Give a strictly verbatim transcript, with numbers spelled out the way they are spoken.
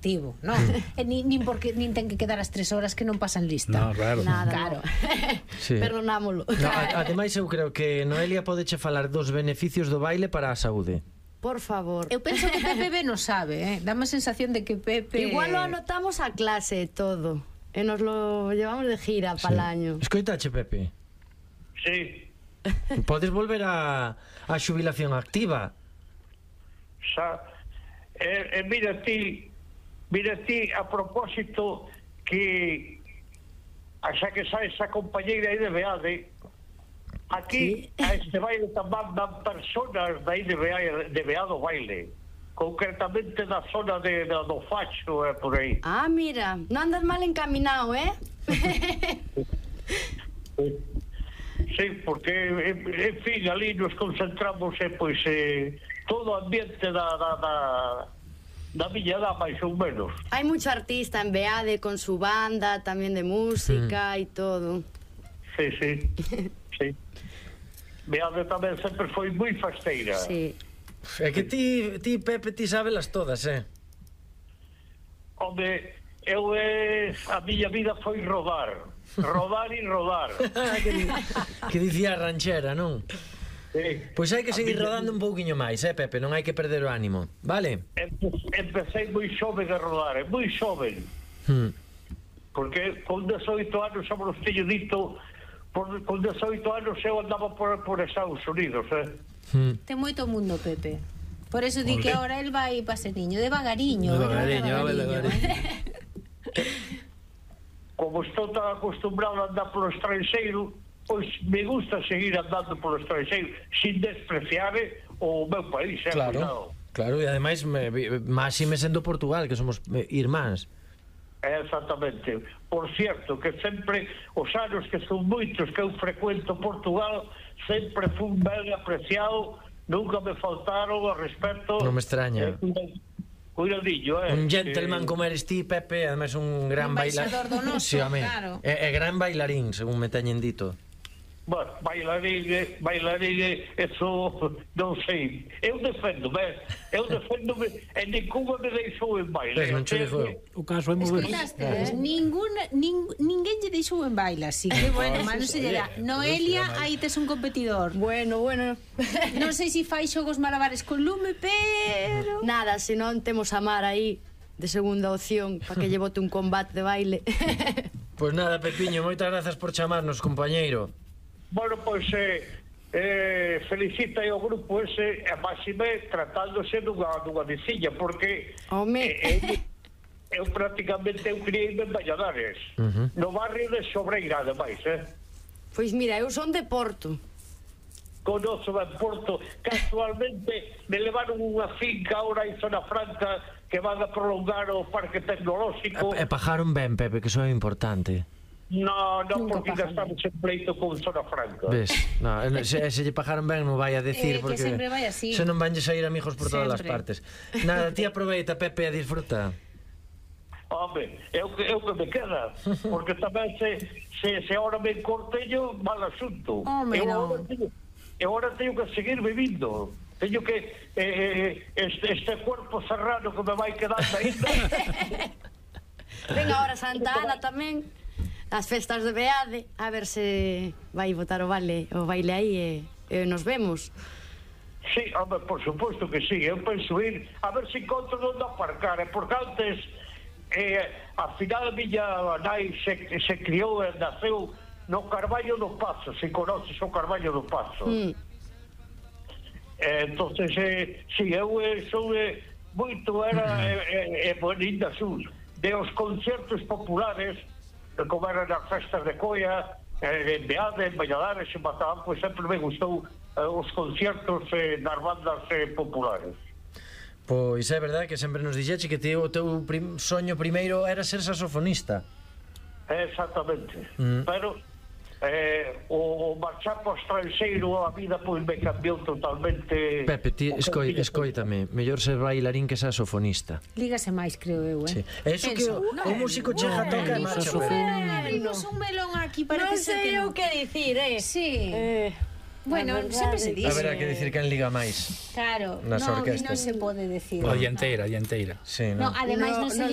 activo, non? E nin, nin porque nin ten que quedar as tres horas que non pasan lista. No, claro. Nada, Claro. Sí. Perdonámolo. No, a- ademais eu creo que Noelia podeche falar dos beneficios do baile para a saúde. Por favor. Eu penso que Pepe B non sabe, eh? Dame a sensación de que Pepe... Igual lo anotamos a clase e todo. E nos lo llevamos de gira para el año. Escoitache, Pepe? Sí, Podes volver a, a xubilación activa. xa. E, e mira ti, mira ti a propósito que xa que xa esa compañeira aí de Beade, aquí Sí. a este baile tamén dan personas de aí de Beade, de Beado baile, concretamente da zona de, de do Facho e por aí. Ah, mira, no andas mal encaminado, eh? Sí, porque en, en fin, ali nos concentramos e pois eh, todo o ambiente da, da, da, da miña edad, máis ou menos. Hay mucho artista en Beade con su banda, también de música y todo. Sí, sí, sí. Beade tamén sempre foi moi fasteira. Sí. É que ti, ti Pepe, ti sabelas todas, eh? Onde eu eh, a miña vida foi rodar. Rodar e rodar. que, di, que dicía a ranchera, non? Sí. Pois hai que A seguir miña- rodando un pouquiño máis, eh, Pepe? Non hai que perder o ánimo, vale? Empe- Empecé moi xoven a rodar, eh, moi xoven. Hmm. Porque con dezoito anos, xa vos teño dito, por, con dezoito anos eu andaba por, por Estados Unidos, eh? Hmm. Ten moito mundo, Pepe. Por eso di que ahora el vai pa ser niño, devagariño. Devagariño, vai devagariño. Como estou tan acostumbrado a andar polo estranxeiro, pois me gusta seguir andando polo estranxeiro sin despreciar eh, o meu país, eh, Claro, cuidado. claro, e ademais máxime sendo Portugal, que somos eh, irmáns. Exactamente. Por cierto, que sempre os anos que son moitos que eu frecuento Portugal, sempre fui ben apreciado, nunca me faltaron ao respecto. Non me extraña. Eh, cuidadillo, eh. Un gentleman que... como eres ti, Pepe, ademais un gran Un bailarín. baixador do noso, Sí, home. claro. E, e gran bailarín, según me teñen dito. Bueno, bailarín, eh, bailarín, eh, eso non sei. Eu defendo, ben, eu defendo e ninguna me deixou en baile. Ves, non che dixo eu. O caso é moverse. Escoitaste, ningún, nin, ninguén lle deixou en baila, así que bueno, Oh, mano sí, se lle dá. sí, Noelia, sí, aí tes un competidor. Bueno, bueno. Non sei se fai xogos malabares con lume, pero... Nada, se non temos a Mar aí de segunda opción para que lle bote un combate de baile. Pois nada, Pepiño, moitas grazas por chamarnos, compañeiro. Bueno, pois eh, eh, felicita ao grupo ese e máxime tratándose dunha, dunha veciña, porque Home. eh, eh, eu prácticamente eu criei en Valladares, Uh-huh. no barrio de Sobreira, ademais, eh? Pois mira, eu son de Porto. Conozo ben Porto, casualmente me levaron unha finca ahora en Zona Franca que van a prolongar o parque tecnolóxico. E, e pajaron ben, Pepe, que iso é importante. No, no, Nunca porque pagan ainda estamos en pleito con Zona Franca. Ves? No, se, se lle pajaron ben non vai a decir, Eh, que porque sempre vai así. se non van lle sair amigos por todas as Sempre. partes. Nada, ti aproveita, Pepe, a disfruta. Home, é o que, é o que me queda, porque tamén se, se, se ahora me corteño, mal asunto. Home, eu, non. ahora teño, eu ahora teño que seguir vivindo. Teño que eh, este, este cuerpo serrano que me vai quedando ainda. Venga ahora Santa Ana tamén, as festas de Beade, a ver se vai botar o baile, o baile aí e, e nos vemos. Sí, home, por suposto que sí. Eu penso ir a ver se encontro onde aparcar, eh, porque antes eh, a final a miña nai se, se criou e naceu no Carballo do Pazo, se conoces o Carballo do Pazo. Mm. Eh, entonces, eh, si eu eh, sou eh, moito era eh, eh, bonita sul de os concertos populares, eh, como eran as festas de Coia, eh, en Beade, en Valladares, en Matán, pois sempre me gustou eh, os concertos eh, nas bandas eh, populares. Pois é verdade que sempre nos dixeche que ti, o teu prim, soño primeiro era ser saxofonista. Exactamente. Mm. Pero eh, o, o marchar para o estranxeiro a vida pois me cambiou totalmente. Pepe, ti o escoi, que- escoítame, mellor ser bailarín que saxofonista. Lígase máis, creo eu, eh? Sí. E iso que o, o músico chega, toca e marcha. Abrimos un melón aquí, Non parece ser que sei eu non. que dicir, eh? Sí. Eh, Bueno, a verdade sempre se que- dice. Haberá que dicir quen liga máis. Claro, Nas no, orquestas. non se pode decir. A dianteira, a dianteira. Sí, No, non? ademais No, non se no